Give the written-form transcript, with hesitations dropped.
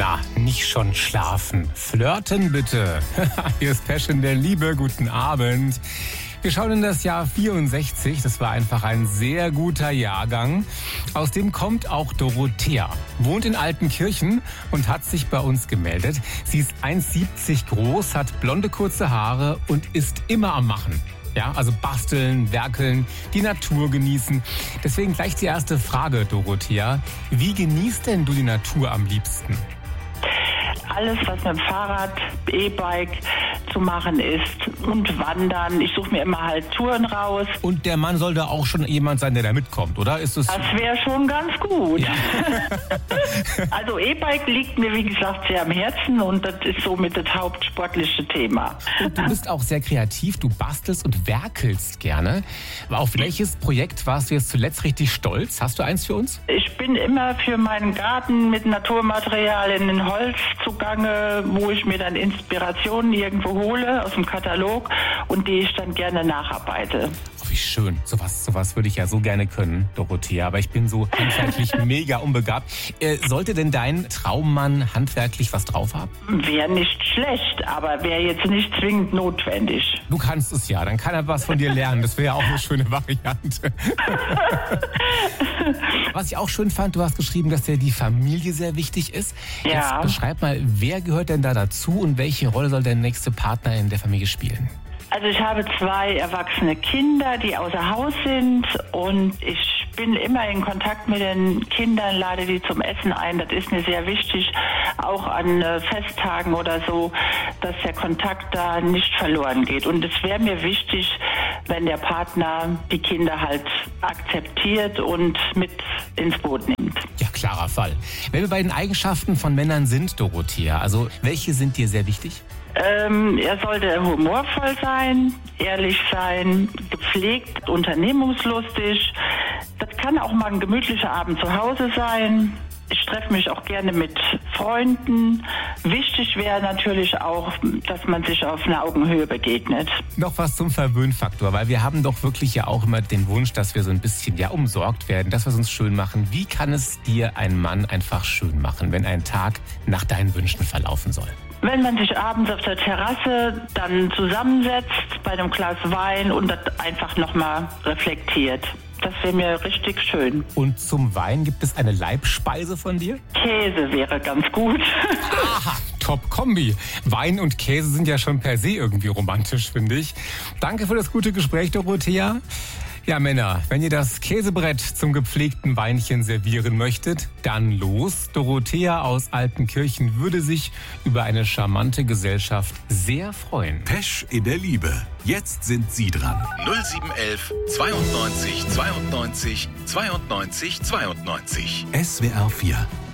Na, nicht schon schlafen. Flirten bitte. Hier ist Pesch in der Liebe. Guten Abend. Wir schauen in das Jahr 64. Das war einfach ein sehr guter Jahrgang. Aus dem kommt auch Dorothea. Wohnt in Altenkirchen und hat sich bei uns gemeldet. Sie ist 1,70 groß, hat blonde kurze Haare und ist immer am Machen. Ja, also basteln, werkeln, die Natur genießen. Deswegen gleich die erste Frage, Dorothea. Wie genießt denn du die Natur am liebsten? Alles, was mit dem Fahrrad, E-Bike zu machen ist und wandern. Ich suche mir immer halt Touren raus. Und der Mann soll da auch schon jemand sein, der da mitkommt, oder? Ist es? Das wäre schon ganz gut. Ja. Also E-Bike liegt mir, wie gesagt, sehr am Herzen und das ist somit das hauptsportliche Thema. Und du bist auch sehr kreativ, du bastelst und werkelst gerne. Auf welches Projekt warst du jetzt zuletzt richtig stolz? Hast du eins für uns? Ich bin immer für meinen Garten mit Naturmaterialien in Holz zugange, wo ich mir dann Inspirationen irgendwo hole aus dem Katalog und die ich dann gerne nacharbeite. Oh, wie schön. Sowas würde ich ja so gerne können, Dorothea. Aber ich bin so handwerklich mega unbegabt. Sollte denn dein Traummann handwerklich was drauf haben? Wäre nicht schlecht, aber wäre jetzt nicht zwingend notwendig. Du kannst es ja, dann kann er was von dir lernen. Das wäre ja auch eine schöne Variante. Was ich auch schön fand, du hast geschrieben, dass dir die Familie sehr wichtig ist. Ja. Jetzt beschreib mal, wer gehört denn da dazu und welche Rolle soll der nächste Partner in der Familie spielen? Also ich habe 2 erwachsene Kinder, die außer Haus sind und ich bin immer in Kontakt mit den Kindern, lade die zum Essen ein. Das ist mir sehr wichtig, auch an Festtagen oder so, dass der Kontakt da nicht verloren geht. Und es wäre mir wichtig, wenn der Partner die Kinder halt akzeptiert und mit ins Boot nimmt. Ja, klarer Fall. Wenn wir bei den Eigenschaften von Männern sind, Dorothea, also welche sind dir sehr wichtig? Er sollte humorvoll sein, ehrlich sein, gepflegt, unternehmungslustig. Das kann auch mal ein gemütlicher Abend zu Hause sein. Ich treffe mich auch gerne mit Freunden. Wichtig wäre natürlich auch, dass man sich auf einer Augenhöhe begegnet. Noch was zum Verwöhnfaktor, weil wir haben doch wirklich ja auch immer den Wunsch, dass wir so ein bisschen umsorgt werden, dass wir es uns schön machen. Wie kann es dir ein Mann einfach schön machen, wenn ein Tag nach deinen Wünschen verlaufen soll? Wenn man sich abends auf der Terrasse dann zusammensetzt bei einem Glas Wein und das einfach nochmal reflektiert. Das wäre mir richtig schön. Und zum Wein gibt es eine Leibspeise von dir? Käse wäre ganz gut. Aha, Top-Kombi. Wein und Käse sind ja schon per se irgendwie romantisch, finde ich. Danke für das gute Gespräch, Dorothea. Ja, Männer, wenn ihr das Käsebrett zum gepflegten Weinchen servieren möchtet, dann los. Dorothea aus Altenkirchen würde sich über eine charmante Gesellschaft sehr freuen. Pesch in der Liebe. Jetzt sind Sie dran. 0711 92 92 92 92. SWR 4